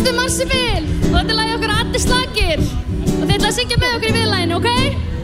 Marsibil og þetta er lagið okkar Allir slagir og þið ætla að syngja með okkur í viðlaginu, ok?